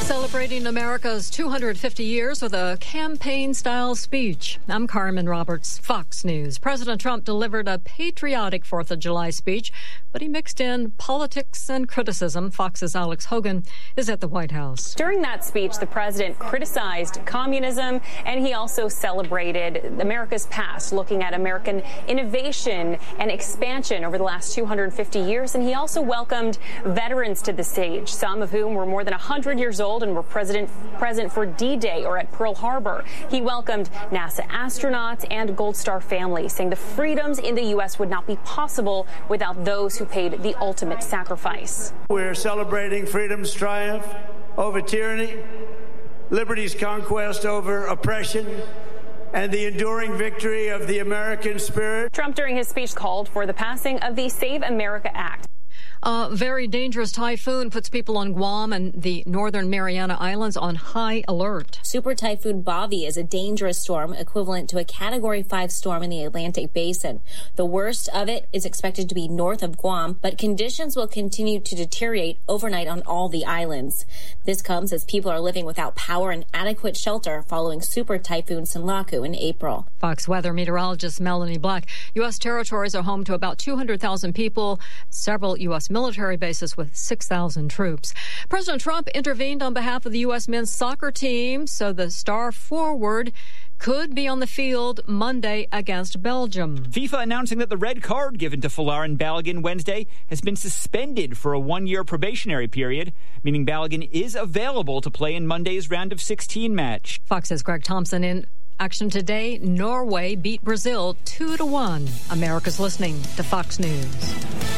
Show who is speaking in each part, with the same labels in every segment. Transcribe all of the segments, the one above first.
Speaker 1: Celebrating America's 250 years with a campaign-style speech. I'm Carmen Roberts, Fox News. President Trump delivered a patriotic 4th of July speech, but he mixed in politics and criticism. Fox's Alex Hogan is at the White House.
Speaker 2: During that speech, the president criticized communism, and he also celebrated America's past, looking at American innovation and expansion over the last 250 years. And he also welcomed veterans to the stage, some of whom were more than 100 years old and were present for D-Day or at Pearl Harbor. He welcomed NASA astronauts and Gold Star families, saying the freedoms in the U.S. would not be possible without those who paid the ultimate sacrifice.
Speaker 3: We're celebrating freedom's triumph over tyranny, liberty's conquest over oppression, and the enduring victory of the American spirit.
Speaker 2: Trump, during his speech, called for the passing of the Save America Act.
Speaker 1: A very dangerous typhoon puts people on Guam and the northern Mariana Islands on high alert.
Speaker 4: Super Typhoon Bobby is a dangerous storm equivalent to a Category 5 storm in the Atlantic Basin. The worst of it is expected to be north of Guam, but conditions will continue to deteriorate overnight on all the islands. This comes as people are living without power and adequate shelter following Super Typhoon Sinlaku in April.
Speaker 1: Fox weather meteorologist Melanie Black. U.S. territories are home to about 200,000 people, several U.S. military bases with 6,000 troops. President Trump intervened on behalf of the U.S. men's soccer team, so the star forward could be on the field Monday against Belgium.
Speaker 5: FIFA announcing that the red card given to Folarin Balogun Wednesday has been suspended for a one-year probationary period, meaning Balogun is available to play in Monday's round of 16 match.
Speaker 1: Fox's Greg Thompson in action today. Norway beat Brazil 2-1. America's listening to Fox News.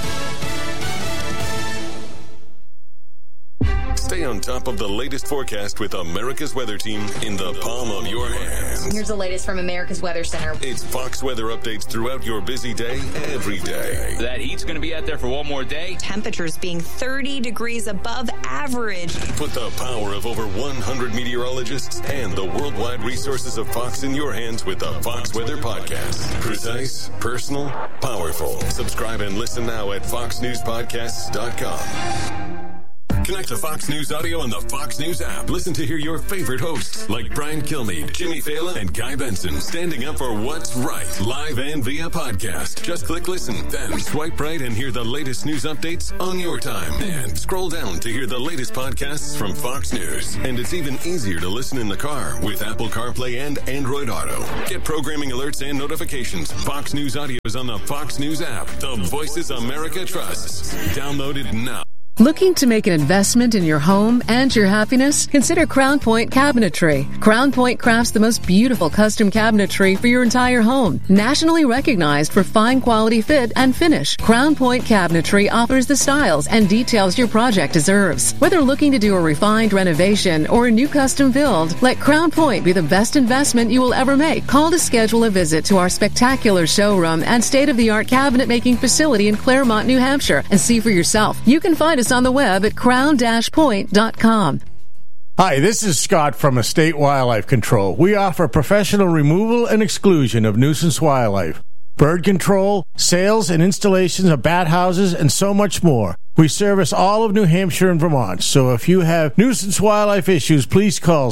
Speaker 6: Stay on top of the latest forecast with America's Weather Team in the palm of your hands.
Speaker 7: Here's the latest from America's Weather Center.
Speaker 6: It's Fox weather updates throughout your busy day, every day.
Speaker 8: That heat's going to be out there for one more day.
Speaker 9: Temperatures being 30 degrees above average.
Speaker 6: Put the power of over 100 meteorologists and the worldwide resources of Fox in your hands with the Fox Weather Podcast. Precise, personal, powerful. Subscribe and listen now at foxnewspodcasts.com. Connect to Fox News Audio on the Fox News app. Listen to hear your favorite hosts like Brian Kilmeade, Jimmy Fallon, and Guy Benson standing up for what's right, live and via podcast. Just click listen, then swipe right and hear the latest news updates on your time. And scroll down to hear the latest podcasts from Fox News. And it's even easier to listen in the car with Apple CarPlay and Android Auto. Get programming alerts and notifications. Fox News Audio is on the Fox News app. The voices America trusts. Download it now.
Speaker 10: Looking to make an investment in your home and your happiness? Consider Crown Point Cabinetry. Crown Point crafts the most beautiful custom cabinetry for your entire home. Nationally recognized for fine quality fit and finish, Crown Point Cabinetry offers the styles and details your project deserves. Whether looking to do a refined renovation or a new custom build, let Crown Point be the best investment you will ever make. Call to schedule a visit to our spectacular showroom and state-of-the-art cabinet-making facility in Claremont, New Hampshire, and see for yourself. You can find us on the web at crown-point.com.
Speaker 11: Hi, this is Scott from Estate Wildlife Control. We offer professional removal and exclusion of nuisance wildlife, bird control, sales and installations of bat houses, and so much more. We service all of New Hampshire and Vermont, so if you have nuisance wildlife issues, please call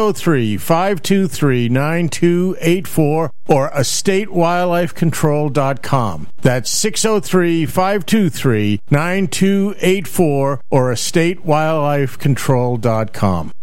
Speaker 11: 603-523-9284 or estatewildlifecontrol.com. That's 603-523-9284 or estatewildlifecontrol.com.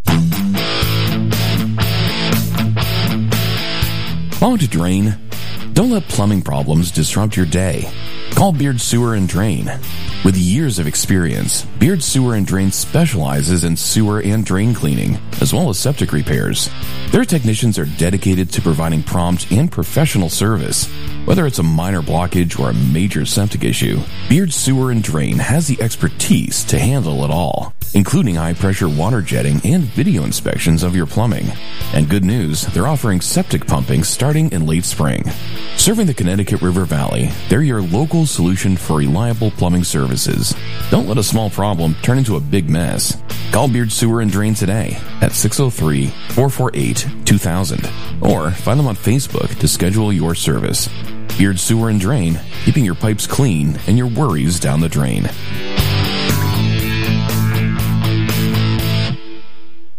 Speaker 12: Want to drain? Don't let plumbing problems disrupt your day. Call Beard Sewer and Drain. With years of experience, Beard Sewer and Drain specializes in sewer and drain cleaning, as well as septic repairs. Their technicians are dedicated to providing prompt and professional service. Whether it's a minor blockage or a major septic issue, Beard Sewer and Drain has the expertise to handle it all, including high-pressure water jetting and video inspections of your plumbing. And good news, they're offering septic pumping starting in late spring. Serving the Connecticut River Valley, they're your local solution for reliable plumbing services. Don't let a small problem turn into a big mess. Call Beard Sewer and Drain today at 603-448-2000 or find them on Facebook to schedule your service. Beard Sewer and Drain, keeping your pipes clean and your worries down the drain.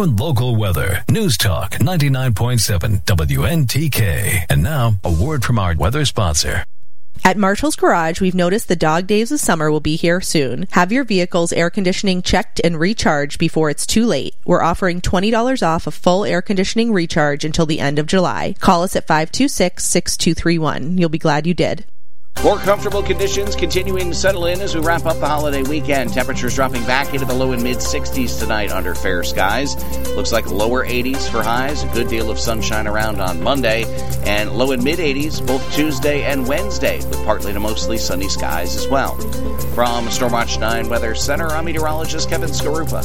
Speaker 13: your local weather. News Talk 99.7 WNTK. And now, a word from our weather sponsor.
Speaker 14: At Marshall's Garage, we've noticed the dog days of summer will be here soon. Have your vehicle's air conditioning checked and recharged before it's too late. We're offering $20 off a full air conditioning recharge until the end of July. Call us at 526-6231. You'll be glad you did.
Speaker 15: More comfortable conditions continuing to settle in as we wrap up the holiday weekend. Temperatures dropping back into the low and mid-60s tonight under fair skies. Looks like lower 80s for highs. A good deal of sunshine around on Monday. And low and mid-80s both Tuesday and Wednesday with partly to mostly sunny skies as well. From Stormwatch 9 Weather Center, I'm meteorologist Kevin Skarupa.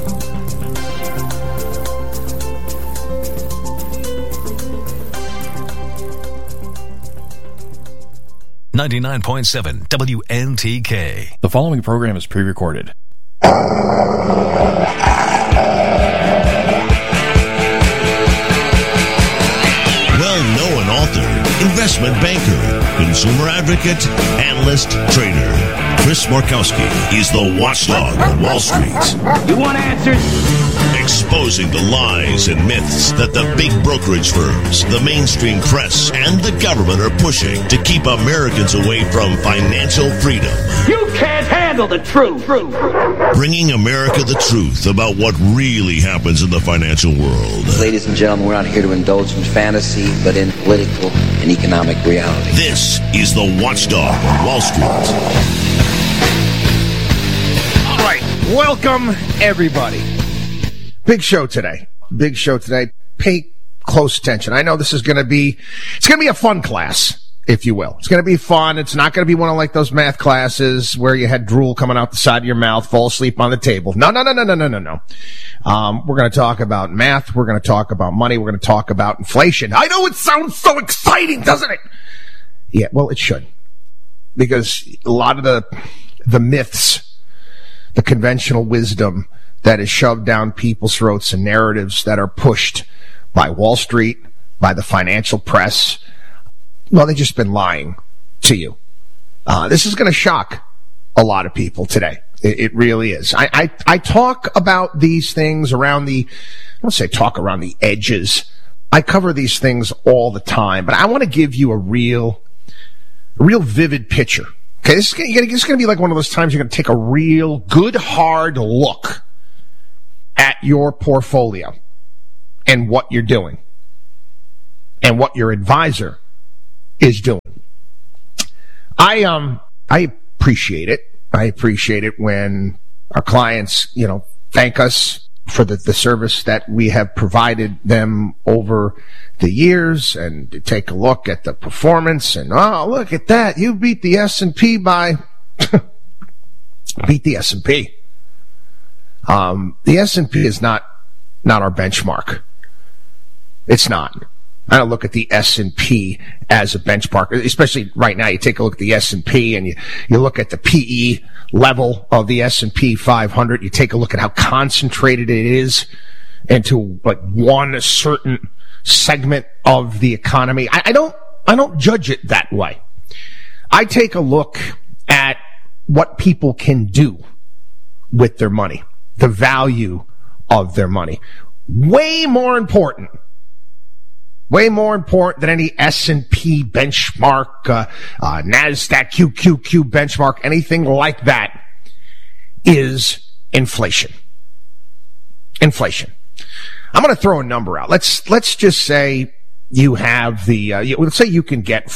Speaker 13: 99.7 WNTK.
Speaker 12: The following program is pre-recorded.
Speaker 16: Well-known author, investment banker, consumer advocate, analyst, trader. Chris Markowski is the watchdog on Wall Street.
Speaker 17: You want answers?
Speaker 16: Exposing the lies and myths that the big brokerage firms, the mainstream press, and the government are pushing to keep Americans away from financial freedom.
Speaker 17: You can't handle the truth.
Speaker 16: Bringing America the truth about what really happens in the financial world.
Speaker 18: Ladies and gentlemen, we're not here to indulge in fantasy, but in political and economic reality.
Speaker 16: This is the Watchdog on Wall Street.
Speaker 19: All right, welcome everybody. Big show today. Pay close attention. I know this is going to be, it's going to be a fun class, if you will. It's going to be fun. It's not going to be one of like those math classes where you had drool coming out the side of your mouth, fall asleep on the table. No. We're going to talk about math. We're going to talk about money. We're going to talk about inflation. I know it sounds so exciting, doesn't it? Yeah, well, it should. Because a lot of the myths, the conventional wisdom that is shoved down people's throats and narratives that are pushed by Wall Street, by the financial press, well, they've just been lying to you. This is going to shock a lot of people today. It really is. I talk about these things around I don't say talk around the edges. I cover these things all the time, but I want to give you a real vivid picture. Okay, this is going to be like one of those times you're going to take a real good hard look at your portfolio and what you're doing and what your advisor is doing. I appreciate it. I appreciate it when our clients, thank us for the service that we have provided them over the years, and to take a look at the performance and, oh, look at that. You beat the S&P by beat the S&P. The S&P is not our benchmark. It's not. I don't look at the S&P as a benchmark, especially right now. You take a look at the S&P and you look at the PE level of the S&P 500. You take a look at how concentrated it is into like one certain segment of the economy. I don't judge it that way. I take a look at what people can do with their money, the value of their money. Way more important than any S&P benchmark, NASDAQ, QQQ benchmark, anything like that, is inflation. Inflation. I'm going to throw a number out. Let's just say you have let's say you can get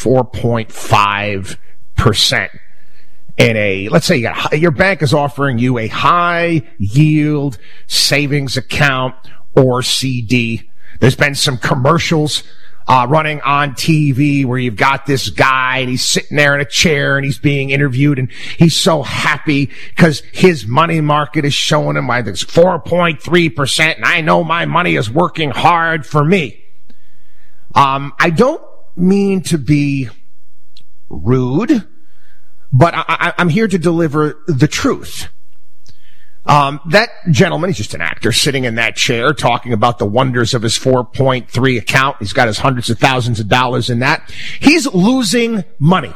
Speaker 19: 4.5% in let's say your bank is offering you a high yield savings account or CD. There's been some commercials running on TV where you've got this guy and he's sitting there in a chair and he's being interviewed and he's so happy because his money market is showing him why there's 4.3% and I know my money is working hard for me. I don't mean to be rude, but I'm here to deliver the truth. That gentleman, he's just an actor sitting in that chair talking about the wonders of his 4.3 account. He's got his hundreds of thousands of dollars in that. He's losing money.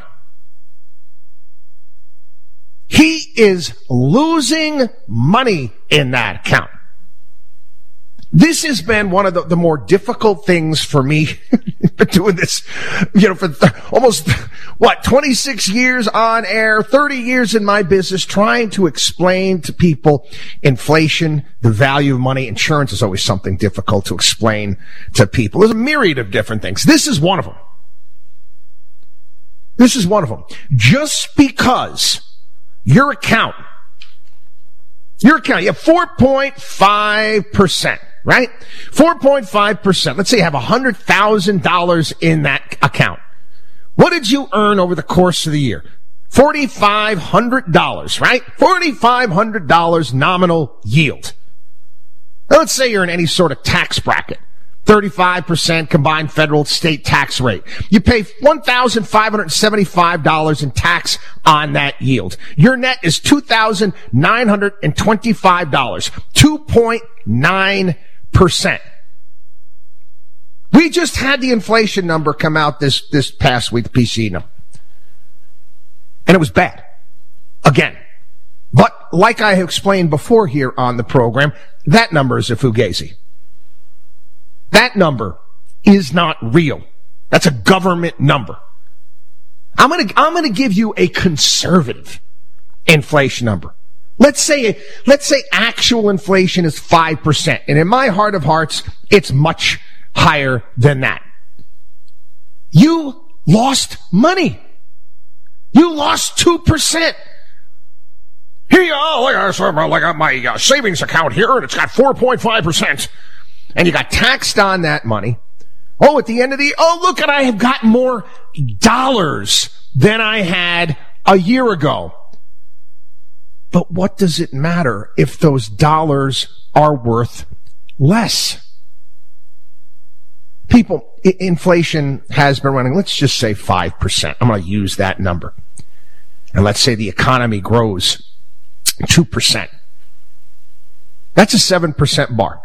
Speaker 19: He is losing money in that account. This has been one of the more difficult things for me. Been doing this, for almost, 26 years on air, 30 years in my business, trying to explain to people inflation, the value of money. Insurance is always something difficult to explain to people. There's a myriad of different things. This is one of them. Just because your account, you have 4.5%. Right? 4.5%. Let's say you have $100,000 in that account. What did you earn over the course of the year? $4,500, right? $4,500 nominal yield. Now, let's say you're in any sort of tax bracket. 35% combined federal state tax rate. You pay $1,575 in tax on that yield. Your net is $2,925. 2.9%. We just had the inflation number come out this past week, the PCE number. And it was bad. Again. But like I have explained before here on the program, that number is a fugazi. That number is not real. That's a government number. I'm gonna give you a conservative inflation number. Let's say actual inflation is 5%. And in my heart of hearts, it's much higher than that. You lost money. You lost 2%. Here you go. I got my savings account here, and it's got 4.5%. And you got taxed on that money. Oh, at the end of look, I have got more dollars than I had a year ago. But what does it matter if those dollars are worth less? People, inflation has been running, let's just say 5%. I'm going to use that number. And let's say the economy grows 2%. That's a 7% bar.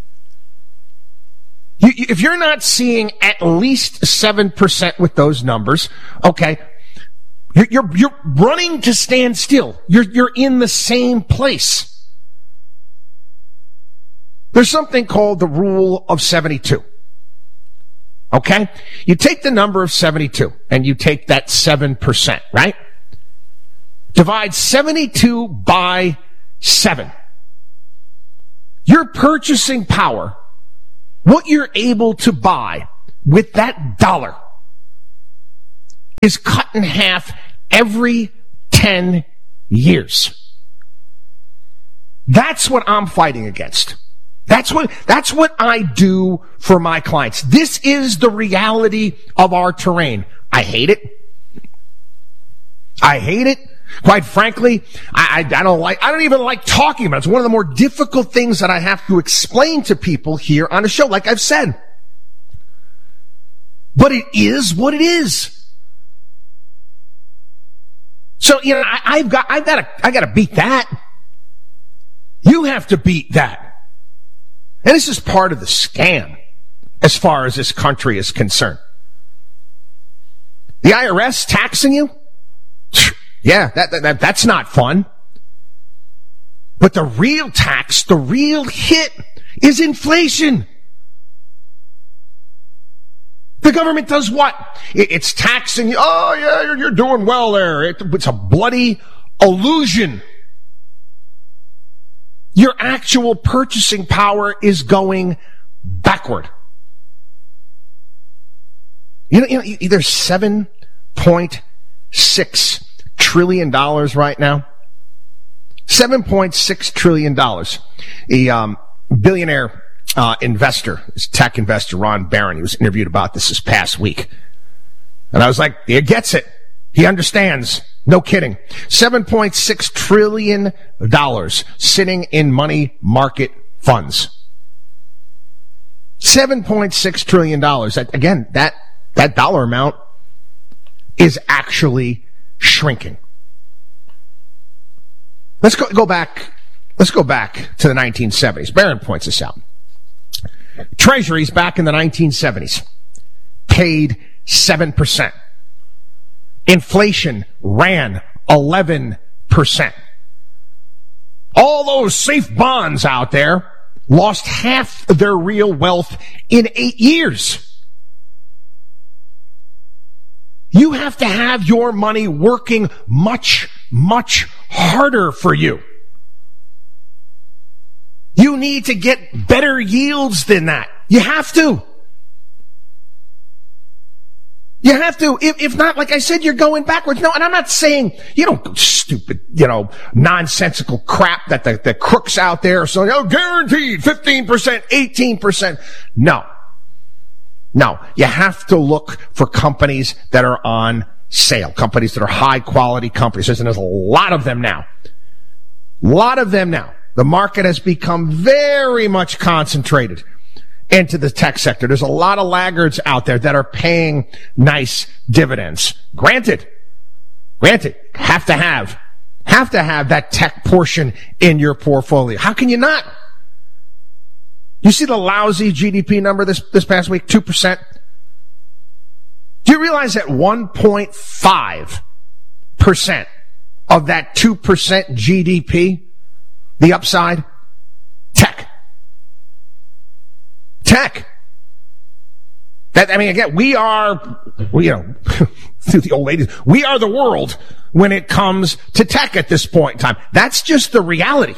Speaker 19: If you're not seeing at least 7% with those numbers, okay, you're running to stand still. You're in the same place. There's something called the rule of 72. Okay? You take the number of 72 and you take that 7%, right? Divide 72 by 7. Your purchasing power, what you're able to buy with that dollar, is cut in half every 10 years. That's what I'm fighting against. That's what I do for my clients. This is the reality of our terrain. I hate it. Quite frankly, I don't even like talking about it. It's one of the more difficult things that I have to explain to people here on the show, like I've said. But it is what it is. So, I gotta beat that. You have to beat that. And this is part of the scam as far as this country is concerned. The IRS taxing you? Yeah, that's not fun. But the real tax, the real hit is inflation. The government does what? It's taxing you. Oh, yeah, you're doing well there. It's a bloody illusion. Your actual purchasing power is going backward. There's $7.6 trillion right now. $7.6 trillion. A billionaire investor, this tech investor, Ron Barron, he was interviewed about this past week. And I was like, he gets it. He understands. No kidding. $7.6 trillion sitting in money market funds. $7.6 trillion. Again, that dollar amount is actually shrinking. Let's go back to the 1970s. Barron points this out. Treasuries back in the 1970s paid 7%. Inflation ran 11%. All those safe bonds out there lost half their real wealth in 8 years. You have to have your money working much, much harder for you. You need to get better yields than that. You have to. You have to. If not, like I said, you're going backwards. No, and I'm not saying, stupid, nonsensical crap that the crooks out there are saying, guaranteed 15%, 18%. No, you have to look for companies that are on sale, companies that are high quality companies. And there's a lot of them now. The market has become very much concentrated into the tech sector. There's a lot of laggards out there that are paying nice dividends. Granted, have to have that tech portion in your portfolio. How can you not? You see the lousy GDP number this past week, 2%? Do you realize that 1.5% of that 2% GDP, the upside, tech? Again, we are, through the old ladies, we are the world when it comes to tech at this point in time. That's just the reality.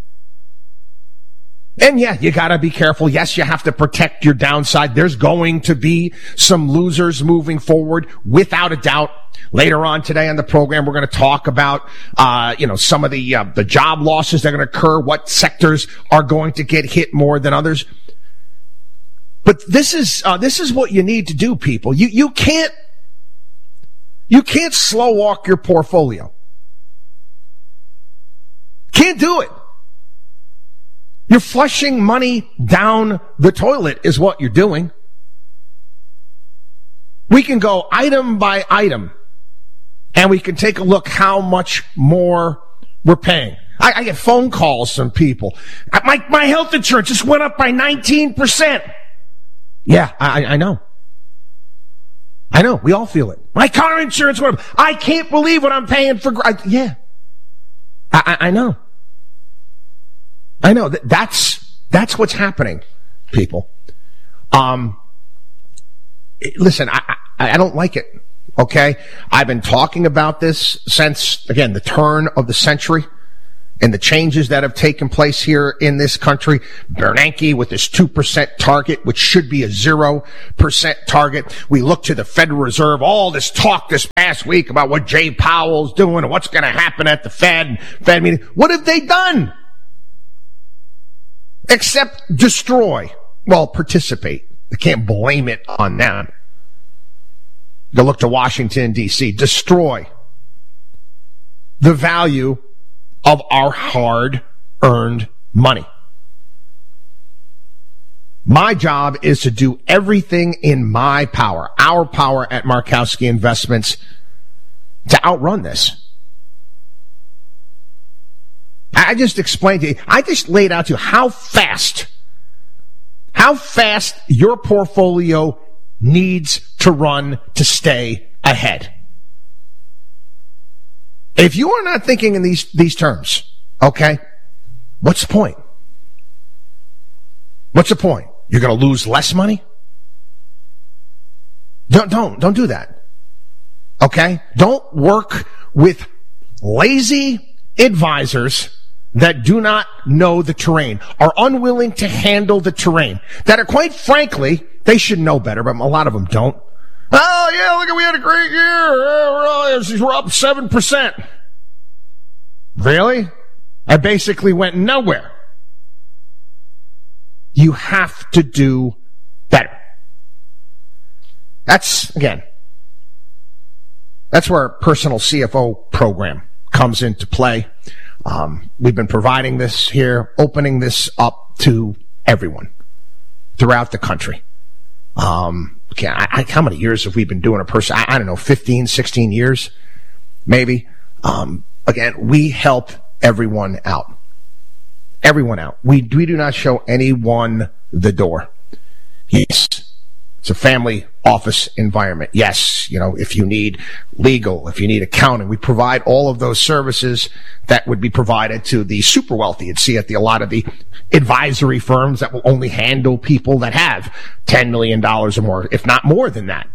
Speaker 19: And yeah, you gotta be careful. Yes, you have to protect your downside. There's going to be some losers moving forward, without a doubt. Later on today on the program, we're going to talk about, some of the job losses that are going to occur, what sectors are going to get hit more than others. But this is what you need to do, people. You can't slow walk your portfolio. Can't do it. You're flushing money down the toilet is what you're doing. We can go item by item, and we can take a look how much more we're paying. I get phone calls from people. My health insurance just went up by 19%. Yeah, I know. I know. We all feel it. My car insurance went up. I can't believe what I'm paying for. Yeah. I know. I know. That's what's happening, people. Listen, I don't like it. Okay? I've been talking about this since, again, the turn of the century and the changes that have taken place here in this country. Bernanke with this 2% target, which should be a 0% target. We look to the Federal Reserve, all this talk this past week about what Jay Powell's doing and what's going to happen at the Fed meeting. What have they done? Except destroy. Well, participate. I can't blame it on them. Go look to Washington, D.C. Destroy the value of our hard-earned money. My job is to do everything in my power, our power at Markowski Investments, to outrun this. I just explained to you, I just laid out to you how fast your portfolio needs to run to stay ahead. If you are not thinking in these terms, okay, what's the point? What's the point? You're going to lose less money? Don't do that. Okay? Don't work with lazy advisors that do not know the terrain, are unwilling to handle the terrain, that are, quite frankly, they should know better, but a lot of them don't. Oh, yeah, look, we had a great year. We're up 7%. Really? I basically went nowhere. You have to do better. That's where our personal CFO program comes into play. We've been providing this here, opening this up to everyone throughout the country. How many years have we been doing I don't know, 15, 16 years, maybe. Again, we help everyone out. Everyone out. We do not show anyone the door. Yes, it's a family office environment. Yes, if you need legal, if you need accounting, we provide all of those services that would be provided to the super wealthy. You'd see at a lot of the advisory firms that will only handle people that have $10 million or more, if not more than that.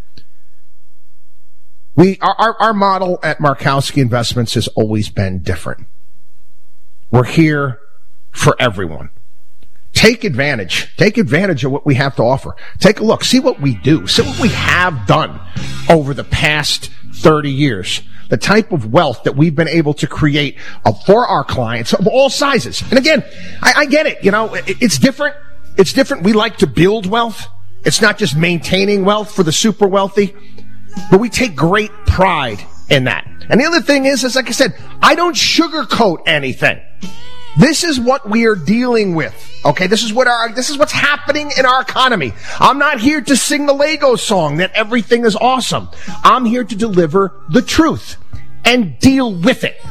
Speaker 19: Our model at Markowski Investments has always been different. We're here for everyone. Take advantage of what we have to offer. Take a look, see what we do, see what we have done over the past 30 years. The type of wealth that we've been able to create for our clients of all sizes. And again, I get it, it's different. It's different. We like to build wealth. It's not just maintaining wealth for the super wealthy, but we take great pride in that. And the other thing is like I said, I don't sugarcoat anything. This is what we are dealing with. Okay, this is what's happening in our economy. I'm not here to sing the Lego song that everything is awesome. I'm here to deliver the truth and deal with it.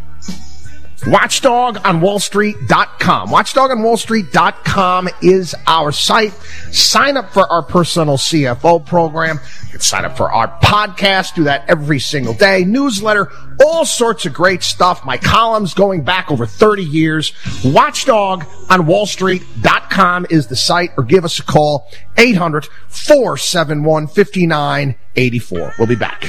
Speaker 19: WatchdogOnWallStreet.com. WatchdogOnWallStreet.com is our site. Sign up for our personal CFO program. You can sign up for our podcast. Do that every single day. Newsletter, all sorts of great stuff. My columns going back over 30 years. WatchdogOnWallStreet.com is the site, or give us a call, 800-471-5984. We'll be back.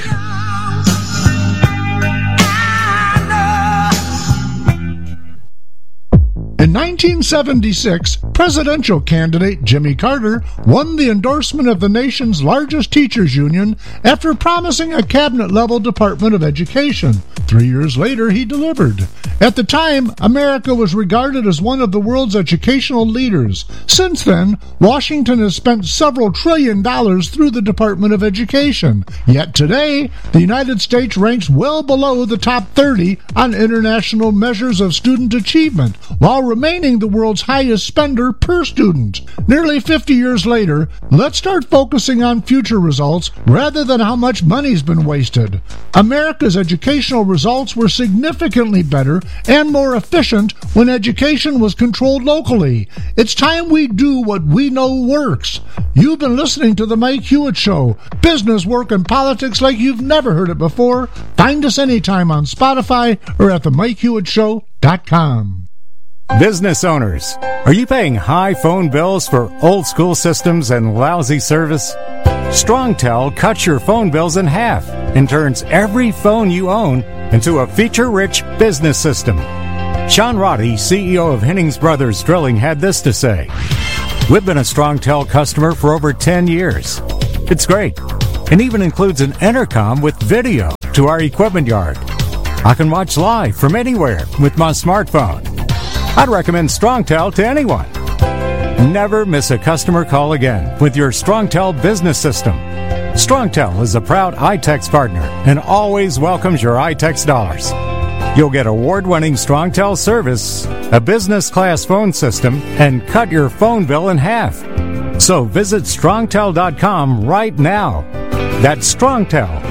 Speaker 20: In 1976, presidential candidate Jimmy Carter won the endorsement of the nation's largest teachers union after promising a cabinet-level Department of Education. 3 years later, he delivered. At the time, America was regarded as one of the world's educational leaders. Since then, Washington has spent several $1 trillion through the Department of Education. Yet today, the United States ranks well below the top 30 on international measures of student achievement, while remaining the world's highest spender per student. Nearly 50 years later, let's start focusing on future results rather than how much money's been wasted. America's educational results were significantly better and more efficient when education was controlled locally. It's time we do what we know works. You've been listening to The Mike Hewitt Show. Business, work, and politics like you've never heard it before. Find us anytime on Spotify or at themikehewittShow.com.
Speaker 21: Business owners, are you paying high phone bills for old school systems and lousy service? StrongTel cuts your phone bills in half and turns every phone you own into a feature-rich business system. Sean Roddy, CEO of Hennings Brothers Drilling, had this to say: "We've been a StrongTel customer for over 10 years. It's great, and even includes an intercom with video to our equipment yard. I can watch live from anywhere with my smartphone. I'd recommend StrongTel to anyone. Never miss a customer call again with your StrongTel business system. StrongTel is a proud iTex partner and always welcomes your iTex dollars. You'll get award-winning StrongTel service, a business-class phone system, and cut your phone bill in half. So visit StrongTel.com right now. That's StrongTel,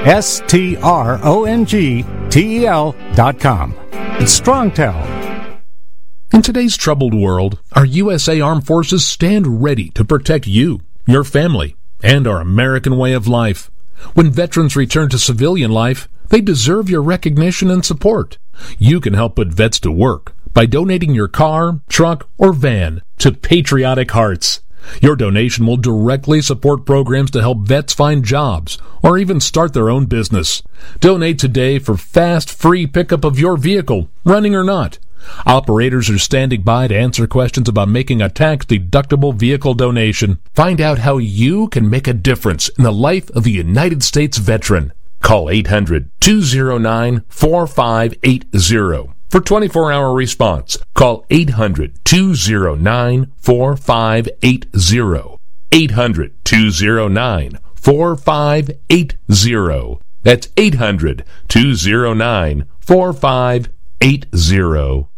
Speaker 21: StrongTel.com. It's StrongTel.
Speaker 22: In today's troubled world, our USA Armed Forces stand ready to protect you, your family, and our American way of life. When veterans return to civilian life, they deserve your recognition and support. You can help put vets to work by donating your car, truck, or van to Patriotic Hearts. Your donation will directly support programs to help vets find jobs or even start their own business. Donate today for fast, free pickup of your vehicle, running or not. Operators are standing by to answer questions about making a tax-deductible vehicle donation. Find out how you can make a difference in the life of a United States veteran. Call 800-209-4580 for 24-hour response. Call 800-209-4580. 800-209-4580. That's 800-209-4580.